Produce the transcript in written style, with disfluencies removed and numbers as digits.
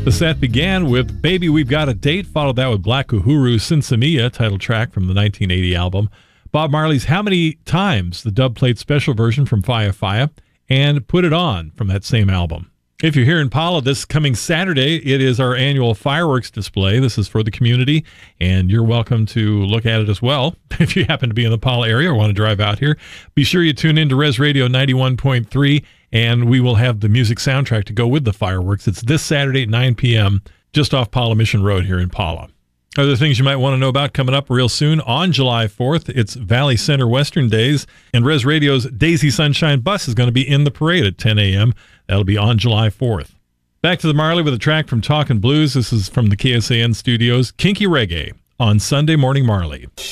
The set began with Baby We've Got a Date, followed that with Black Uhuru's Sinsemilla, title track from the 1980 album, Bob Marley's How Many Times, the dub plate special version from Faya Faya, and Put It On from that same album. If you're here in Pala this coming Saturday, it is our annual fireworks display. This is for the community, and you're welcome to look at it as well. If you happen to be in the Pala area or want to drive out here, be sure you tune in to Res Radio 91.3, and we will have the music soundtrack to go with the fireworks. It's this Saturday at 9 p.m., just off Pala Mission Road here in Pala. Other things you might want to know about coming up real soon. On July 4th, it's Valley Center Western Days, and Res Radio's Daisy Sunshine Bus is going to be in the parade at 10 a.m. That'll be on July 4th. Back to the Marley with a track from Talkin' Blues. This is from the KSAN studios, Kinky Reggae, on Sunday Morning Marley.